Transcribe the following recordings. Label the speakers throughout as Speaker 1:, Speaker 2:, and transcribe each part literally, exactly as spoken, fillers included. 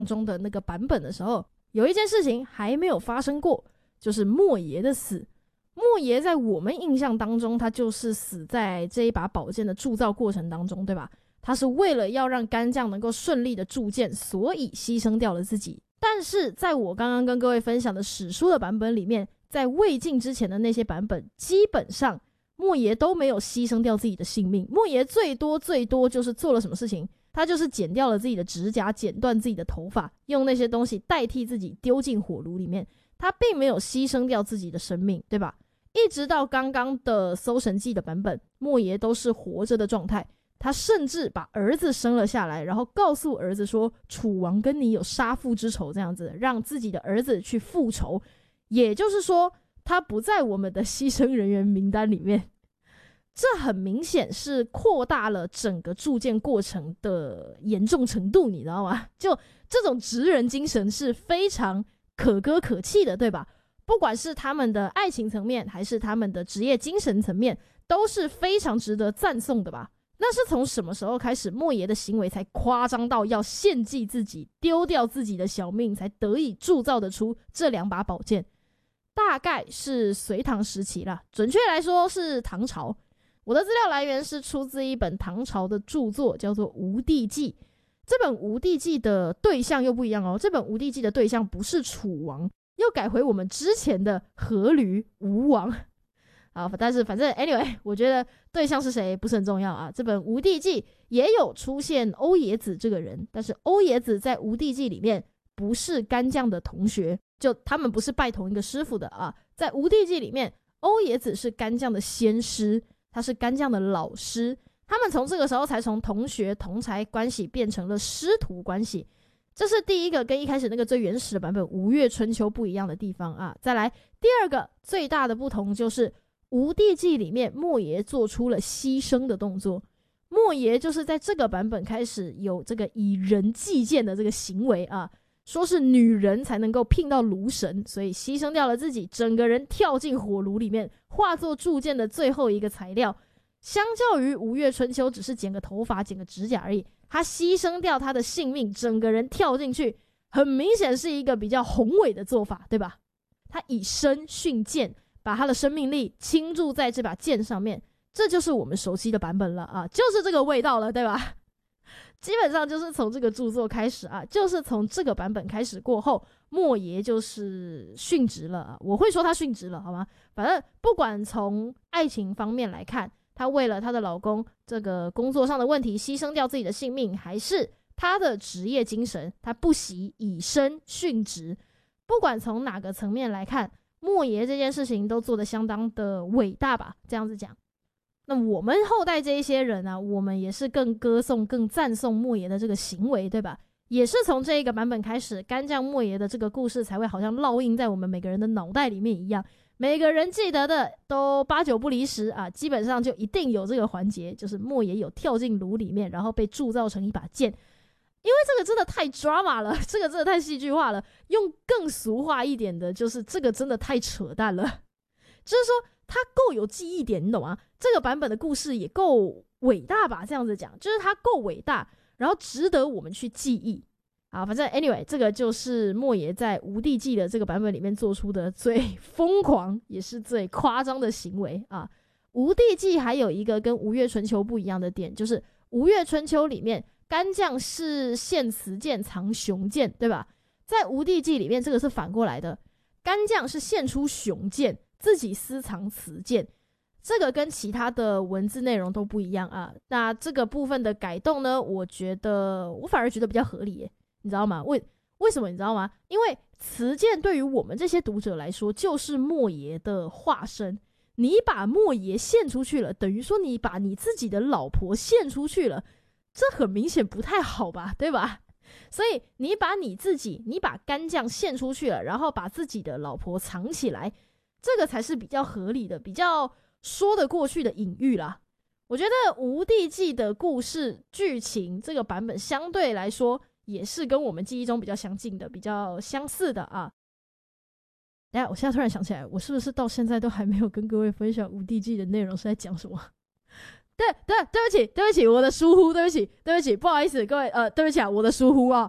Speaker 1: 中的那个版本的时候，有一件事情还没有发生过，就是莫邪的死。莫邪在我们印象当中，他就是死在这一把宝剑的铸造过程当中，对吧？他是为了要让干将能够顺利的铸剑，所以牺牲掉了自己。但是在我刚刚跟各位分享的史书的版本里面，在魏晋之前的那些版本，基本上莫邪都没有牺牲掉自己的性命。莫邪最多最多就是做了什么事情，他就是剪掉了自己的指甲，剪断自己的头发，用那些东西代替自己丢进火炉里面，他并没有牺牲掉自己的生命，对吧？一直到刚刚的《搜神记》的版本，莫邪都是活着的状态，他甚至把儿子生了下来，然后告诉儿子说楚王跟你有杀父之仇，这样子让自己的儿子去复仇，也就是说他不在我们的牺牲人员名单里面。这很明显是扩大了整个铸剑过程的严重程度，你知道吗？就这种职人精神是非常可歌可泣的，对吧？不管是他们的爱情层面还是他们的职业精神层面，都是非常值得赞颂的吧。那是从什么时候开始莫邪的行为才夸张到要献祭自己，丢掉自己的小命，才得以铸造得出这两把宝剑？大概是隋唐时期啦，准确来说是唐朝。我的资料来源是出自一本唐朝的著作，叫做《吴地记》。这本《吴地记》的对象又不一样哦，这本《吴地记》的对象不是楚王，又改回我们之前的阖闾吴王。好，但是反正 anyway， 我觉得对象是谁不是很重要啊。这本《吴地记》也有出现欧冶子这个人，但是欧冶子在《吴地记》里面不是干将的同学，就他们不是拜同一个师傅的啊。在《吴地记》里面，欧冶子是干将的先师，他是干将的老师，他们从这个时候才从同学同才关系变成了师徒关系。这是第一个跟一开始那个最原始的版本《吴越春秋》不一样的地方啊。再来第二个最大的不同就是《吴地记》里面莫邪做出了牺牲的动作。莫邪就是在这个版本开始有这个以人祭剑的这个行为啊，说是女人才能够聘到炉神，所以牺牲掉了自己，整个人跳进火炉里面，化作铸剑的最后一个材料。相较于《吴越春秋》只是剪个头发剪个指甲而已，他牺牲掉他的性命，整个人跳进去，很明显是一个比较宏伟的做法，对吧？他以身殉剑，把他的生命力倾注在这把剑上面，这就是我们熟悉的版本了啊，就是这个味道了，对吧？基本上就是从这个著作开始啊，就是从这个版本开始过后，莫邪就是殉职了啊。我会说他殉职了，好吗？反正不管从爱情方面来看，她为了她的老公这个工作上的问题牺牲掉自己的性命，还是她的职业精神，她不惜以身殉职。不管从哪个层面来看，莫邪这件事情都做得相当的伟大吧，这样子讲。那我们后代这一些人啊，我们也是更歌颂更赞颂莫邪的这个行为，对吧？也是从这一个版本开始，干将莫邪的这个故事才会好像烙印在我们每个人的脑袋里面一样，每个人记得的都八九不离十啊，基本上就一定有这个环节，就是莫邪有跳进炉里面，然后被铸造成一把剑。因为这个真的太 drama 了，这个真的太戏剧化了，用更俗化一点的就是这个真的太扯淡了，就是说它够有记忆点，你懂吗？这个版本的故事也够伟大吧，这样子讲就是它够伟大，然后值得我们去记忆啊。反正 anyway， 这个就是莫邪在《吴地记》的这个版本里面做出的最疯狂也是最夸张的行为啊。《吴地记》还有一个跟《吴越春秋》不一样的点，就是《吴越春秋》里面干将是献雌剑藏雄剑，对吧？在《吴地记》里面这个是反过来的，干将是献出雄剑，自己私藏雌剑，这个跟其他的文字内容都不一样啊。那这个部分的改动呢，我觉得我反而觉得比较合理耶，你知道吗？为为什么你知道吗？因为雌剑对于我们这些读者来说就是莫邪的化身，你把莫邪献出去了，等于说你把你自己的老婆献出去了，这很明显不太好吧，对吧？所以你把你自己你把干将献出去了，然后把自己的老婆藏起来，这个才是比较合理的，比较说得过去的隐喻啦。我觉得《吴地记》的故事剧情这个版本相对来说也是跟我们记忆中比较相近的，比较相似的啊。等一下，我现在突然想起来，我是不是到现在都还没有跟各位分享《吴地记》的内容是在讲什么？对对，对不起，对不起，我的疏忽，对不起，对不起，不好意思，各位，呃，对不起啊，我的疏忽啊。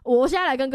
Speaker 1: 我现在来跟